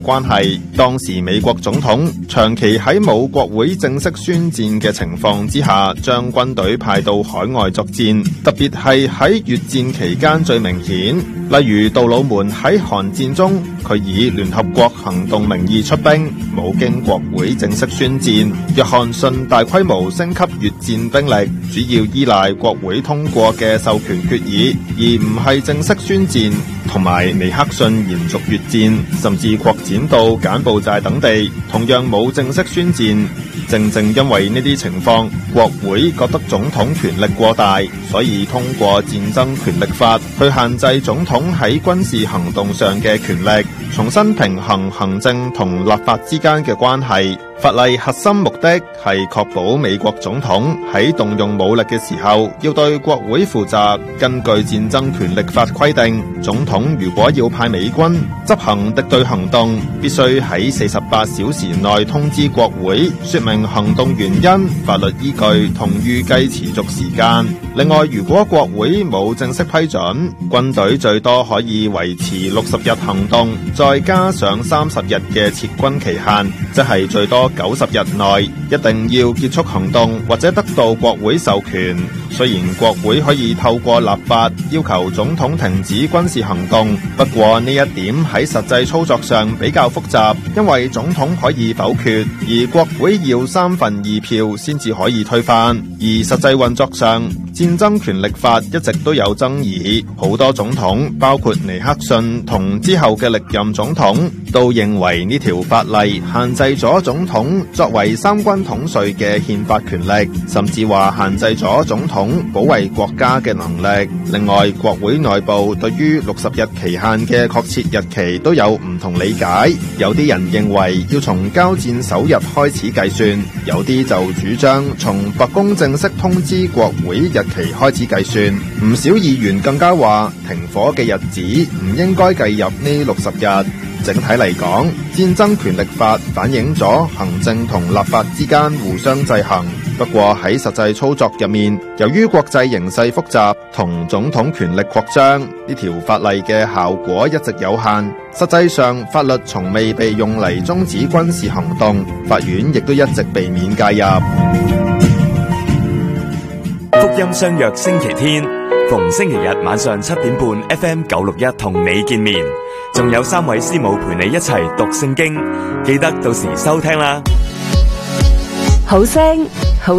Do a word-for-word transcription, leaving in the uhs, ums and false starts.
關係。當時美國總統長期喺冇國會正式宣戰嘅情況之下，將軍隊派到海外作戰，特別係喺越戰期間最明顯。例如杜魯門喺韓戰中，佢以聯合國行動名義出兵，冇經國會正式宣戰。約翰遜大規模升級越戰兵力，主要依賴國會通過嘅授權決議，而唔係正式宣戰。同埋尼克遜延續越戰，甚至擴展到柬埔寨等地，同樣冇正式宣戰。正正因為呢啲情況，國會覺得總統權力過大，所以通過戰爭權力法去限制總統喺軍事行動上嘅權力，重新平衡行政同立法之間嘅關係。法例核心目的係確保美國總統喺動用武力嘅時候要對國會負責。根據戰爭權力法規定，總統如果要派美軍執行敵對行動，必須喺四十八小時內通知國會，說明行動原因、法律依據同預計持續時間。另外，如果國會冇正式批准，軍隊最多可以維持六十日行動，再加上三十日嘅撤軍期限，即係最多九十日內一定要結束行動，或者得到國會授權。雖然國會可以透過立法要求總統停止軍事行動，不過呢一點喺實際操作上比較複雜，因為總統可以否決，而國會要三分二票先至可以推翻。而實際運作上，戰爭權力法一直都有爭議，好多總統包括尼克遜同之後嘅歷任總統都認為呢條法例限制咗總統作為三軍統帥嘅憲法權力，甚至話限制咗總統保衛國家嘅能力。另外，國會內部對於六十日期限嘅確切日期都有唔同理解，有啲人認為要從交戰首日開始計算，有啲就主張從白宮正式通知國會日期開始計算。唔少議員更加話停火嘅日子唔應該計入呢六十日。整體嚟講，戰爭權力法反映咗行政同立法之間互相制衡。不過喺實際操作入面，由於國際形勢複雜同總統權力擴張，呢條法例嘅效果一直有限。實際上，法律從未被用嚟終止軍事行動，法院亦都一直避免介入。 福音相約星期天，逢星期日晚上七點半 F M 九六一同你見面，仲有三位師母陪你一齊讀聖經，記得到時收聽啦。 好聲好